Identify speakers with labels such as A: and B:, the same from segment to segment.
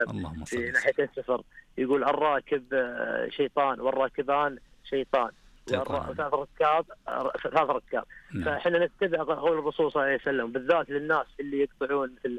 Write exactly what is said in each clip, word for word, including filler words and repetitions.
A: اللهم صل
B: في
A: وسلم.
B: ناحية السفر، يقول الراكب شيطان والراكبان شيطان وثلاث ركاب ثلاث ركاب.
A: نعم.
B: فإحنا نتبع قول الرسول صلى الله عليه وسلم، بالذات للناس اللي يقطعون مثل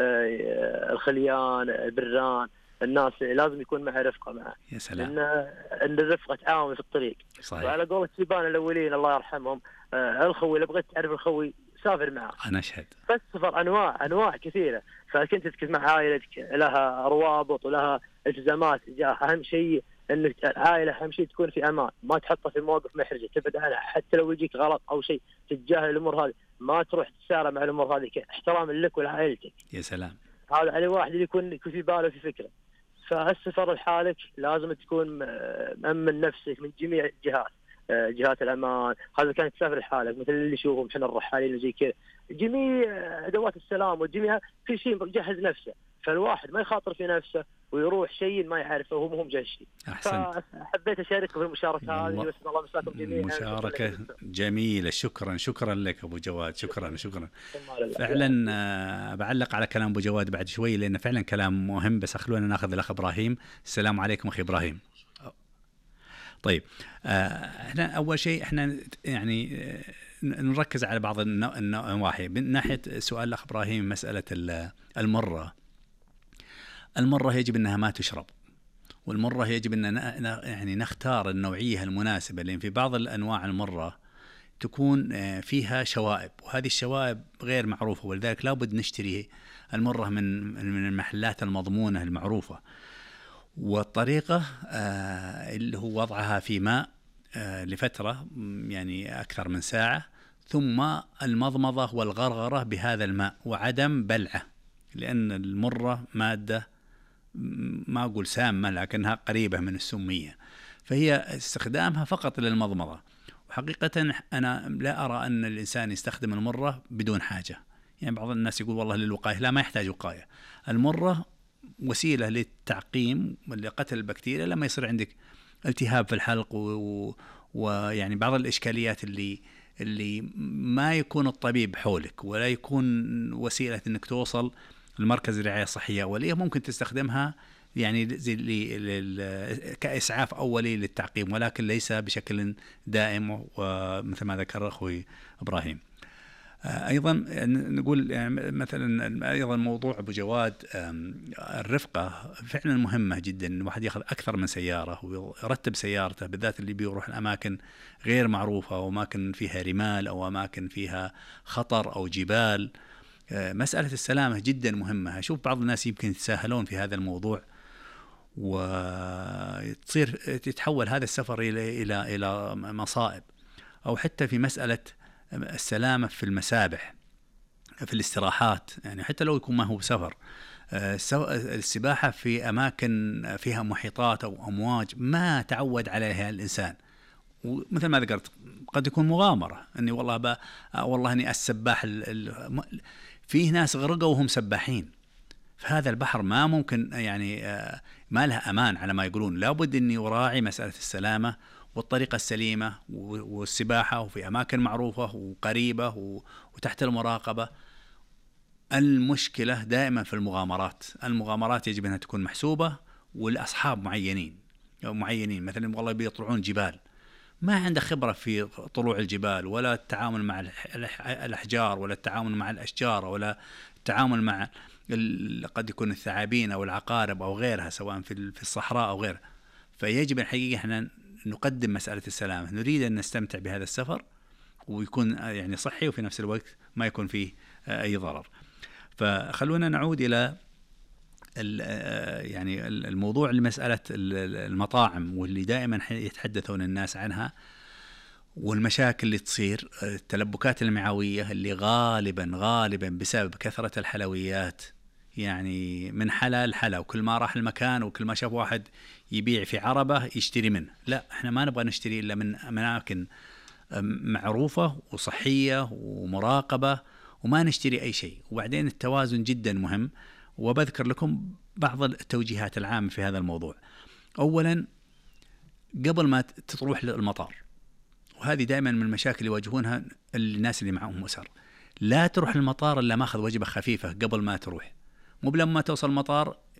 B: الخليان البران، الناس لازم يكون معه رفقة معه.
A: يا سلام.
B: لأن أن الرفقة تعاون في الطريق.
A: صحيح.
B: وعلى قول الشيبان الأولين الله يرحمهم، الخوي اللي بغيت تعرف الخوي سافر معه.
A: أنا أشهد.
B: فالسفر أنواع أنواع كثيرة، فكنت تسكت مع عائلتك لها روابط ولها التزامات. أهم شيء أن العائلة أهم شيء تكون في أمان، ما تحطها في مواقف محرجة تبعد عنها، حتى لو يجيك غلط أو شيء تتجاهل الأمور هذه، ما تروح تسارع مع الأمور هذه، احترام لك ولعائلتك.
A: يا سلام.
B: هذا على واحد اللي يكون يكون في باله في فكرة. فالسفر لحالك لازم تكون مأمن نفسك من جميع الجهات، جهات الأمان. هذا كانت تسافر لحالك مثل اللي يشوفهم احنا الرحالين زي كذا، جميع أدوات السلام وجميع كل شيء جهز نفسه، فالواحد ما يخاطر في نفسه ويروح شيء ما يعرفه وهو مهم جاي شيء. فحبيت أشارككم في المشاركة هذه، وأسأل الله مساكم جميعا.
A: مشاركة جميلة، شكرا شكرا لك أبو جواد، شكرا شكرا. فعلا آه بعلق على كلام أبو جواد بعد شوي لأنه فعلا كلام مهم، بس خلونا ناخذ الأخ إبراهيم. السلام عليكم أخي إبراهيم. طيب آه احنا أول شيء احنا يعني آه نركز على بعض النواحي. من ناحية سؤال الأخ إبراهيم مسألة المرة، المرة يجب أنها ما تشرب، والمرة يجب أن يعني نختار النوعية المناسبة، لأن في بعض الأنواع المرة تكون فيها شوائب، وهذه الشوائب غير معروفة، ولذلك لابد نشتري المرة من من المحلات المضمونة المعروفة. والطريقة اللي هو وضعها في ماء لفترة يعني أكثر من ساعة، ثم المضمضة والغرغرة بهذا الماء وعدم بلعه، لأن المرة مادة ما أقول سامة لكنها قريبة من السمية، فهي استخدامها فقط للمضمضة. وحقيقة أنا لا أرى أن الإنسان يستخدم المرة بدون حاجة. يعني بعض الناس يقول والله للوقاية، لا، ما يحتاج وقاية. المرة وسيلة للتعقيم ولقتل البكتيريا لما يصير عندك التهاب في الحلق، ويعني بعض الإشكاليات اللي اللي ما يكون الطبيب حولك ولا يكون وسيلة أنك توصل المركز الرعاية الصحية أولية، ممكن تستخدمها يعني زي كإسعاف أولي للتعقيم، ولكن ليس بشكل دائم، ومثل ما ذكر أخوي إبراهيم. أيضا نقول يعني مثلا أيضا موضوع أبو جواد الرفقة فعلا مهمة جدا. الواحد يأخذ أكثر من سيارة ويرتب سيارته، بالذات اللي بيروح الأماكن غير معروفة أو أماكن فيها رمال أو أماكن فيها خطر أو جبال. مسألة السلامة جدا مهمة. أشوف بعض الناس يمكن يتساهلون في هذا الموضوع، وتصير تتحول هذا السفر إلى إلى إلى مصائب. أو حتى في مسألة السلامة في المسابح، في الاستراحات، يعني حتى لو يكون ما هو سفر، السباحة في أماكن فيها محيطات أو أمواج ما تعود عليها الإنسان، ومثل ما ذكرت قد يكون مغامرة أني والله با والله أني السباح ال... فيه ناس غرقوا وهم سباحين، فهذا البحر ما ممكن يعني ما له أمان على ما يقولون. لابد أني أراعي مسألة السلامة والطريقة السليمة والسباحة وفي أماكن معروفة وقريبة وتحت المراقبة. المشكلة دائما في المغامرات. المغامرات يجب أنها تكون محسوبة والأصحاب معينين أو معينين. مثلا والله بيطلعون جبال، ما عنده خبرة في طلوع الجبال ولا التعامل مع الأحجار ولا التعامل مع الأشجار ولا التعامل مع قد يكون الثعابين أو العقارب أو غيرها، سواء في الصحراء أو غيرها. فيجب الحقيقة احنا نقدم مسألة السلامة. نريد أن نستمتع بهذا السفر ويكون يعني صحي وفي نفس الوقت ما يكون فيه أي ضرر. فخلونا نعود إلى يعني الموضوع لمسألة المطاعم، واللي دائما يتحدثون الناس عنها، والمشاكل اللي تصير، التلبكات المعوية اللي غالبا غالبا بسبب كثرة الحلويات، يعني من حلا لحلا، وكل ما راح المكان وكل ما شاف واحد يبيع في عربة يشتري منه. لا، احنا ما نبغى نشتري إلا من أماكن معروفة وصحية ومراقبة، وما نشتري أي شيء. وبعدين التوازن جدا مهم، وبذكر لكم بعض التوجيهات العامة في هذا الموضوع. أولا، قبل ما تروح للمطار، وهذه دائما من المشاكل يواجهونها الناس اللي معهم أسر، لا تروح للمطار إلا ماخذ وجبة خفيفة قبل ما تروح. مو بلما توصل المطار